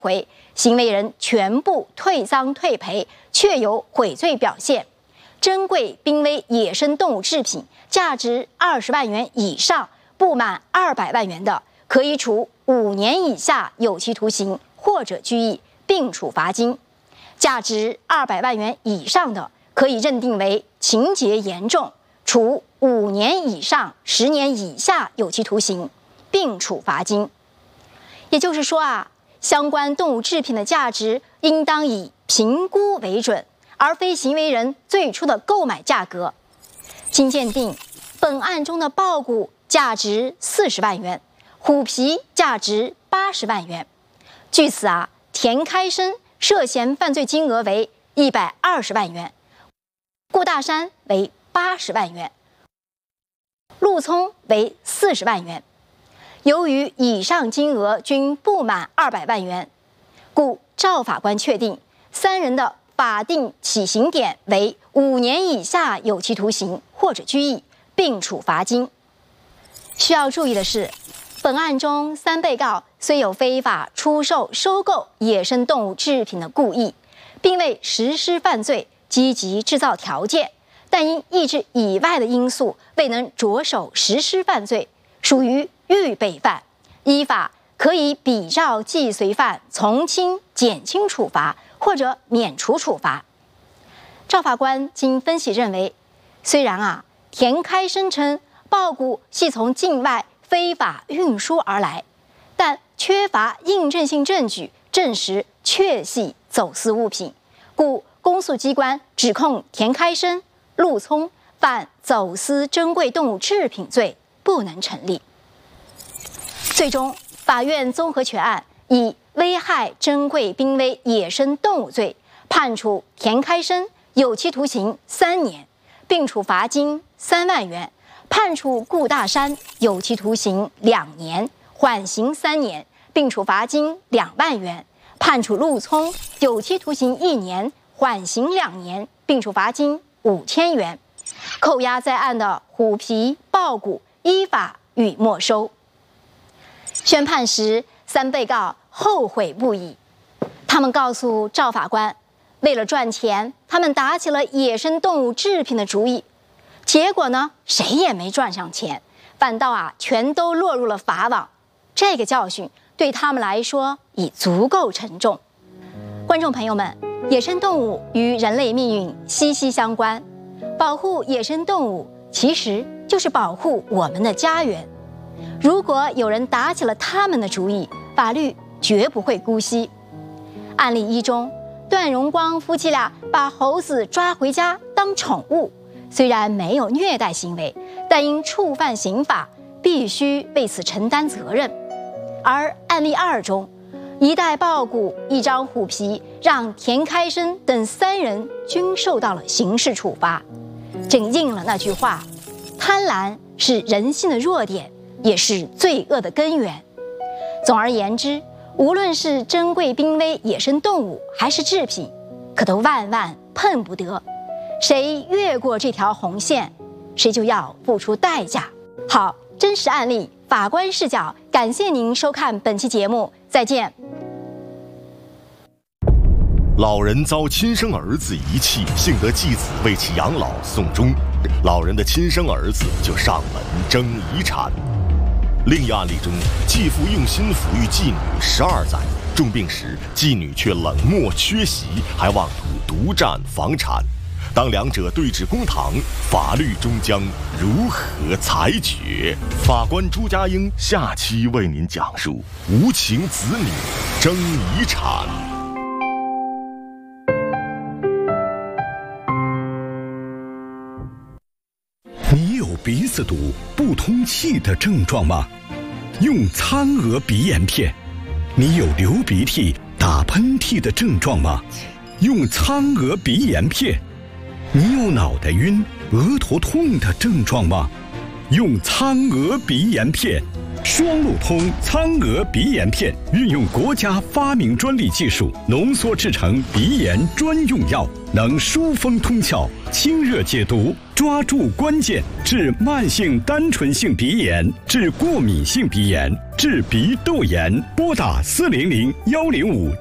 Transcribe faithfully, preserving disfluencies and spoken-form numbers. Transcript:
回，行为人全部退赃退赔，确有悔罪表现。珍贵濒危野生动物制品价值二十万元以上不满二百万元的，可以处五年以下有期徒刑或者拘役，并处罚金；价值二百万元以上的，可以认定为情节严重，处五年以上十年以下有期徒刑，并处罚金。也就是说啊，相关动物制品的价值应当以评估为准，而非行为人最初的购买价格。经鉴定，本案中的豹骨价值四十万元，虎皮价值八十万元。据此啊，田开生涉嫌犯罪金额为一百二十万元，顾大山为八十万元，陆聪为四十万元。由于以上金额均不满二百万元，故赵法官确定三人的法定起刑点为五年以下有期徒刑或者拘役，并处罚金。需要注意的是，本案中三被告虽有非法出售、收购野生动物制品的故意，并为实施犯罪积极制造条件，但因意志以外的因素未能着手实施犯罪，属于预备犯，依法可以比照既遂犯从轻、减轻处罚或者免除处罚。赵法官经分析认为，虽然啊田开生称豹骨系从境外非法运输而来，但缺乏印证性证据证实确系走私物品，故公诉机关指控田开生、陆聪犯走私珍贵动物制品罪不能成立。最终，法院综合全案，以危害珍贵濒危野生动物罪判处田开生有期徒刑三年，并处罚金三万元；判处顾大山有期徒刑两年，缓刑三年，并处罚金两万元；判处陆聪有期徒刑一年，缓刑两年，并处罚金五千元。扣押在案的虎皮、豹骨依法予没收。宣判时，三被告后悔不已。他们告诉赵法官，为了赚钱，他们打起了野生动物制品的主意，结果呢，谁也没赚上钱，反倒啊，全都落入了法网。这个教训对他们来说已足够沉重。观众朋友们，野生动物与人类命运息息相关，保护野生动物其实就是保护我们的家园。如果有人打起了他们的主意，法律绝不会姑息。案例一中，段荣光夫妻俩把猴子抓回家当宠物，虽然没有虐待行为，但因触犯刑法，必须为此承担责任。而案例二中，一袋豹骨、一张虎皮，让田开生等三人均受到了刑事处罚，正应了那句话：贪婪是人性的弱点，也是罪恶的根源。总而言之，无论是珍贵濒危野生动物还是制品，可都万万碰不得。谁越过这条红线，谁就要付出代价。好，真实案例，法官视角，感谢您收看本期节目，再见。 老人遭亲生儿子遗弃，幸得继子为其养老送终，老人的亲生儿子就上门争遗产。另一案例中，继父用心抚育继女十二载，重病时继女却冷漠缺席，还妄图独占房产。当两者对峙公堂，法律终将如何裁决？法官朱家英下期为您讲述无情子女争遗产。 你有鼻子堵、不通气的症状吗？用苍娥鼻炎片。你有流鼻涕、打喷嚏的症状吗？用苍娥鼻炎片。你有脑袋晕、额头痛的症状吗？用苍娥鼻炎片。 双路通苍鹅鼻炎片运用国家发明专利技术浓缩制成鼻炎专用药，能疏风通窍、清热解毒，抓住关键，治慢性单纯性鼻炎，治过敏性鼻炎，治鼻窦炎。拨打四零零幺零五